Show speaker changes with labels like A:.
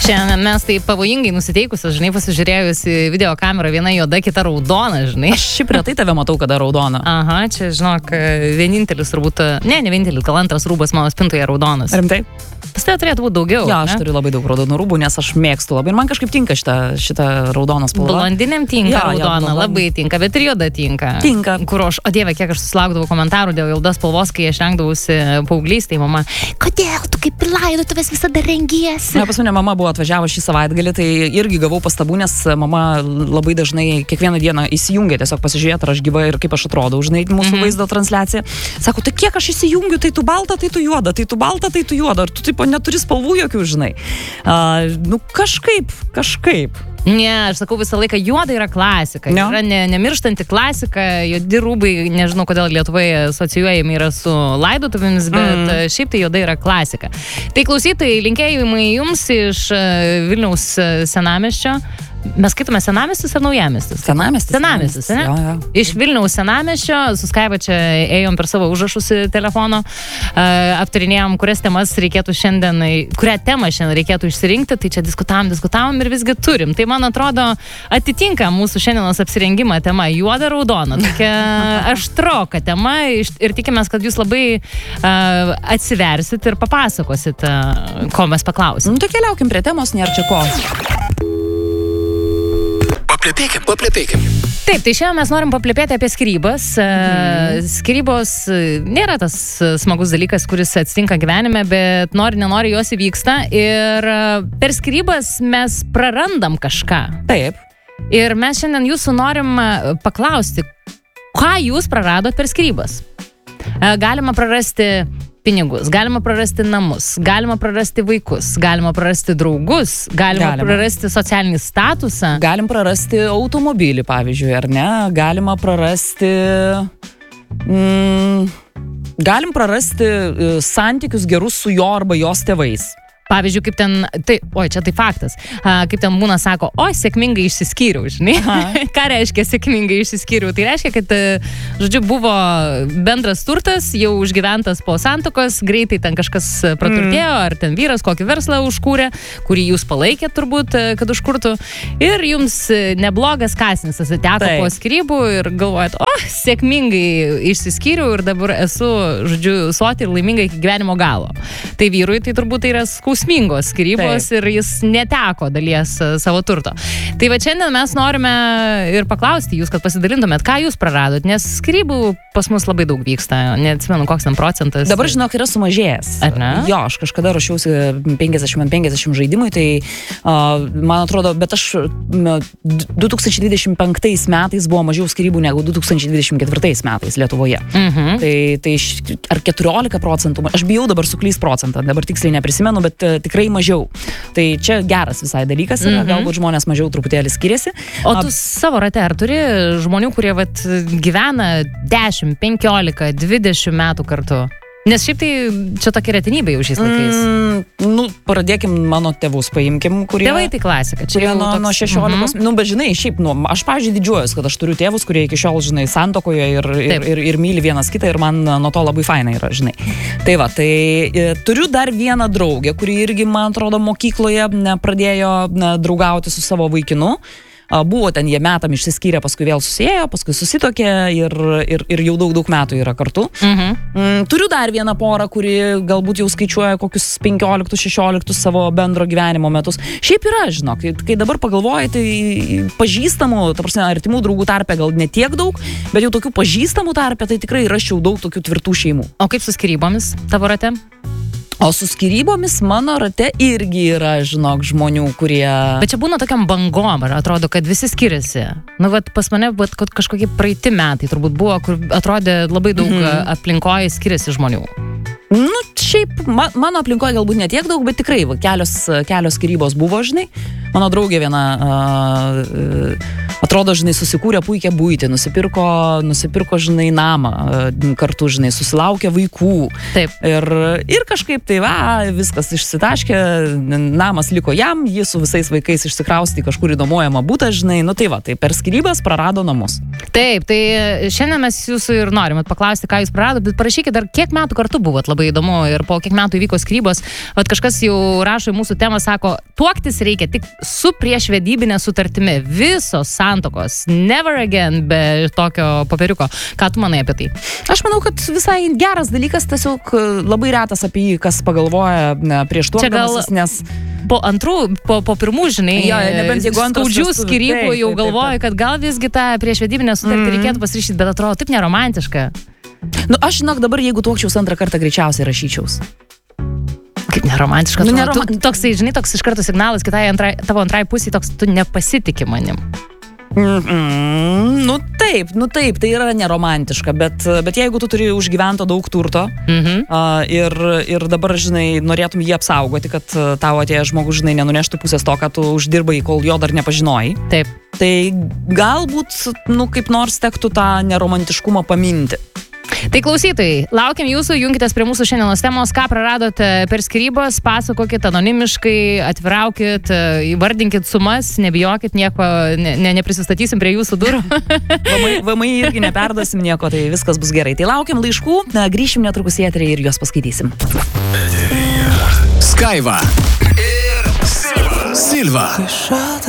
A: Šiandien mes tai pavojingai nusiteikusios, žinai, pasižiūrėjus į video kamerą, viena juoda, kita raudona, žinai.
B: Aš šiaip retai tave matau, kada raudona.
A: Aha, čia, žinok, vienintelis turbūt, ne vienintelis, gal antras rūbas mano spintoje raudonas.
B: Rimtai?
A: Pas tai turėtų būti daugiau.
B: Jo, aš turiu labai daug raudonų rūbų, nes aš mėgstu labai. Ir man kažkaip tinka šitą raudoną spalvą.
A: Blondinėm tinka raudona, labai tinka, bet ir juoda tinka.
B: Tinka.
A: Kur o Dieve, kiek aš susilaukdavau komentarų dėl juodos spalvos, kai aš rengdavausi paauglystėj, mama, kodėl tu kaip laidotuvės visada rengiesi?
B: Pas mane mama buvo atvažiavo šį savaitgalį, tai irgi gavau pastabų, nes mama labai dažnai kiekvieną dieną įsijungia tiesiog pasižiūrėti, ar aš gyva ir kaip aš atrodau, žinai, mūsų vaizdo transliacija. Sako, tai kiek aš įsijungiu, tai tu balta, tai tu juoda, tai tu balta, tai tu juoda, ar tu taip neturi spalvų jokių, žinai. Nu, kažkaip.
A: Ne, aš sakau visą laiką, juoda yra klasika. No. Yra nemirštanti klasika, juodi rūbai, nežinau, kodėl Lietuvoje asocijuojami yra su laidotuvėmis, bet šiaip tai juoda yra klasika. Tai klausytojai, linkėjimai jums iš Vilniaus senamiesčio. Mes skaitome senamiestis ar naujamiestis? Senamiestis, ne?
B: Jo.
A: Iš Vilniaus senamiesčio, su Skaiva čia ėjom per savo užrašus telefono, aptarinėjom, kurią temą šiandien reikėtų išsirinkti, tai čia diskutavom ir visgi turim. Tai man atrodo atitinka mūsų šiandienos apsirengimą tema juoda raudona, tokia aštroka tema ir tikimės, kad jūs labai atsiversit ir papasakosit, ko mes paklausim.
B: Nu, tai keliaukim prie temos, nėra čia ko.
C: Paplepėkim.
A: Taip, tai šiandien mes norim paplepėti apie skyrybas. Skyrybos nėra tas smagus dalykas, kuris atsitinka gyvenime, bet nenori jos įvyksta ir per skyrybas mes prarandam kažką.
B: Taip.
A: Ir mes šiandien jūsų norim paklausti, ką jūs praradot per skyrybas. Galima prarasti pinigus, galima prarasti namus, galima prarasti vaikus, galima prarasti draugus, galima prarasti socialinį statusą.
B: Galim prarasti automobilį, pavyzdžiui, ar ne? Galima prarasti... Galim prarasti santykius gerus su jo arba jos tėvais.
A: Pavyzdžiui, kaip ten, čia tai faktas, kaip ten būna sako, sėkmingai išsiskyriau, žinai. Ką reiškia sėkmingai išsiskyriau? Tai reiškia, kad, žodžiu, buvo bendras turtas, jau užgyventas po santuokos, greitai ten kažkas praturtėjo, ar ten vyras kokį verslą užkūrė, kurį jūs palaikėt turbūt, kad užkurtų. Ir jums neblogas kąsnis atiteko po skyrybų ir galvojat, sėkmingai išsiskyriau ir dabar esu, žodžiu, soti ir laimingai iki gyvenimo galo. Tai vyrui tai turbūt tai yra skausmingos skyrybos ir jis neteko dalies savo turto. Tai va šiandien mes norime ir paklausti jūs, kad pasidalintumėt, ką jūs praradot, nes skyrybų pas mus labai daug vyksta, neatsimenu, koks ten procentas.
B: Dabar, žinok, yra sumažėjęs.
A: Ar ne?
B: Jo, aš kažkada ruošiausi 50 žaidimui, tai man atrodo, bet aš 2025 metais buvo mažiau skyrybų negu 2024 metais Lietuvoje. Tai ar 14%, aš bijau dabar suklyst procentą, dabar tiksliai neprisimenu, bet tikrai mažiau. Tai čia geras visai dalykas, galbūt žmonės mažiau truputėlį skiriasi.
A: O tu savo rate, ar turi žmonių, kurie gyvena 10, 15, 20 metų kartu? Nes šiaip tai čia tokia retenybė jau šiais laikais.
B: Pradėkim mano tėvus, paimkim, kurie...
A: Tėvai tai klasika.
B: Kurie nuo 16... Bet žinai, šiaip, aš, pavyzdžiui, didžiuojuosi, kad aš turiu tėvus, kurie iki šiol, žinai, santuokoje ir myli vienas kitą ir man nuo to labai faina yra, žinai. Tai va, tai turiu dar vieną draugę, kuri irgi, man atrodo, mokykloje pradėjo draugauti su savo vaikinu. Buvo ten jie metam išsiskyrė, paskui vėl susiėjo, paskui susitokė ir jau daug metų yra kartu. Turiu dar vieną porą, kuri galbūt jau skaičiuoja kokius 15-16 savo bendro gyvenimo metus. Šiaip yra, žinok, kai dabar pagalvoji, tai pažįstamų, ta prasme, artimų draugų tarpe gal ne tiek daug, bet jau tokių pažįstamų tarpe, tai tikrai rasčiau daug tokių tvirtų šeimų.
A: O kaip su skyrybomis tavo rate?
B: O su skyrybomis mano rate irgi yra, žinok, žmonių, kurie...
A: Bet čia būna tokiam bangom, ar atrodo, kad visi skiriasi. Pas mane kažkokie praeiti metai turbūt buvo, kur atrodė labai daug aplinkoje skiriasi žmonių.
B: Šiaip, mano aplinkoje galbūt ne tiek daug, bet tikrai kelios skyrybos buvo, žinai. Mano draugė viena, atrodo, žinai, susikūrė puikią buitį, nusipirko, žinai, namą kartu, žinai, susilaukė vaikų.
A: Taip.
B: Ir kažkaip tai, viskas išsitaškė, namas liko jam, jis su visais vaikais išsikraustė kažkur įdomuojamą butą, žinai, tai per skyrybas prarado namus.
A: Taip, tai šiandien mes jūsų ir norim paklausti, ką jūs praradot, bet parašykit dar, kiek metų kartu buvot, labai įdomu. įdomu. Ir po kiek metų įvyko skyrybos, vat kažkas jau rašo į mūsų temą, sako, tuoktis reikia tik su priešvedybinė sutartimi. Visos santokos. Never again be tokio popieriuko. Ką tu manai apie tai?
B: Aš manau, kad visai geras dalykas, tiesiog labai retas apie jį, kas pagalvoja prieš tuokdamasis, nes...
A: Po pirmų, žinai,
B: nebent jeigu
A: skaudžių skyrybų jau galvoju, kad gal visgi tą priešvedybinę sutartį reikėtų pasirašyti, bet atrodo taip neromantiška.
B: Nu, aš žinok, dabar jeigu tuokčiaus antrą kartą greičiausiai rašyčiaus.
A: Kaip neromantiška. Toksai, žinai, toks iš karto signalas tavo antrai pusiai, toks tu nepasitikė manim.
B: Nu taip, tai yra neromantiška, bet jeigu tu turi užgyvento daug turto ir dabar, žinai, norėtum jį apsaugoti, kad tavo atėjęs žmogus, žinai, nenuneštų pusės to, ką tu uždirbai, kol jo dar nepažinojai.
A: Taip.
B: Tai galbūt, kaip nors tektų tą neromantiškumą paminti.
A: Tai klausytojai, laukiam jūsų, junkitės prie mūsų šiandienos temos, ką praradote per skyrybas, pasakokit anonimiškai, atviraukit, įvardinkit sumas, nebijokit nieko, neprisistatysim prie jūsų durų.
B: VMI irgi neperduosim nieko, tai viskas bus gerai. Tai laukiam laiškų, grįšim netrukus į eterį ir juos paskaitysim.
C: Skaiva ir Silva.